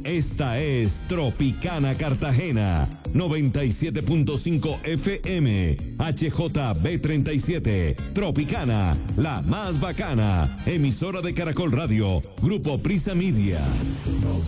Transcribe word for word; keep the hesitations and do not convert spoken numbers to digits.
Esta es Tropicana Cartagena, noventa y siete punto cinco F M, H J B treinta y siete, Tropicana, la más bacana, emisora de Caracol Radio, Grupo Prisa Media.